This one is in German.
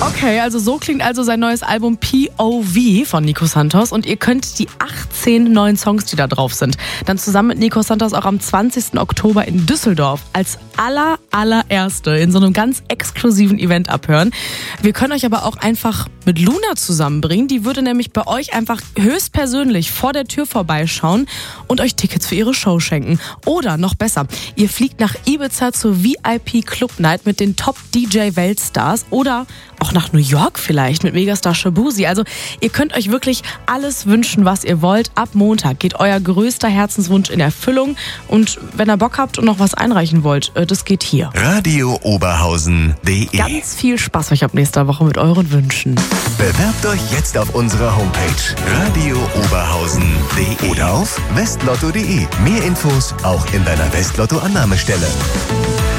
Okay, also so klingt also sein neues Album POV von Nico Santos und ihr könnt die 18 neuen Songs, die da drauf sind, dann zusammen mit Nico Santos auch am 20. Oktober in Düsseldorf als allererste in so einem ganz exklusiven Event abhören. Wir können euch aber auch einfach mit Luna zusammenbringen. Die würde nämlich bei euch einfach höchstpersönlich vor der Tür vorbeischauen und euch Tickets für ihre Show schenken. Oder noch besser, ihr fliegt nach Ibiza zur VIP Club Night mit den Top-DJ-Weltstars oder auch nach New York vielleicht mit Megastar Shabuzi. Also ihr könnt euch wirklich alles wünschen, was ihr wollt. Ab Montag geht euer größter Herzenswunsch in Erfüllung. Und wenn ihr Bock habt und noch was einreichen wollt, das geht hier. radiooberhausen.de. Ganz viel Spaß euch ab nächster Woche mit euren Wünschen. Bewerbt euch jetzt auf unserer Homepage radiooberhausen.de oder auf westlotto.de. Mehr Infos auch in deiner Westlotto-Annahmestelle.